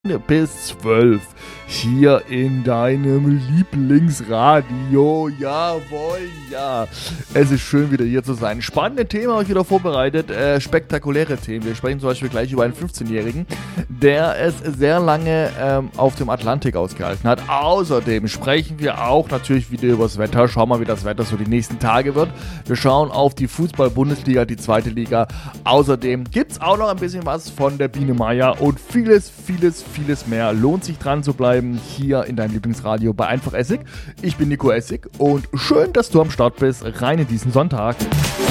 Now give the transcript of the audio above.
bis 12 hier in deinem Lieblingsradio. Jawohl, ja. Es ist schön, wieder hier zu sein. Spannende Themen habe ich wieder vorbereitet. Spektakuläre Themen. Wir sprechen zum Beispiel gleich über einen 15-Jährigen, der es sehr lange auf dem Atlantik ausgehalten hat. Außerdem sprechen wir auch natürlich wieder über das Wetter. Schauen wir mal, wie das Wetter so die nächsten Tage wird. Wir schauen auf die Fußball-Bundesliga, die zweite Liga. Außerdem gibt es auch noch ein bisschen was von der Biene Meier und vieles mehr. Lohnt sich dran zu bleiben hier in deinem Lieblingsradio bei Einfach Essig. Ich bin Nico Essig und schön, dass du am Start bist. Rein in diesen Sonntag.